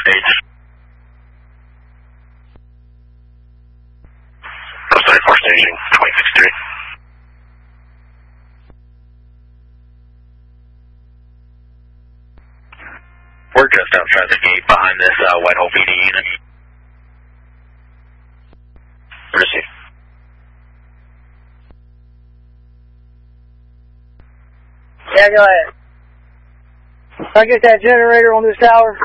stage. Coast 34 staging, 26-3. We're just outside the gate behind this Whitehall PD unit. Receive. Yeah, go ahead. I get that generator on this tower.